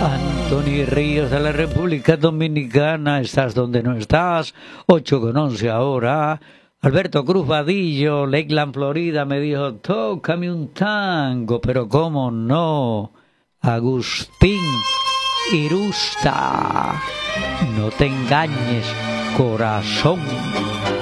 Anthony Ríos de la República Dominicana, estás donde no estás, 8:11 ahora. Alberto Cruz Vadillo, Lakeland, Florida, me dijo, tócame un tango, pero cómo no. Agustín Irusta, no te engañes, corazón.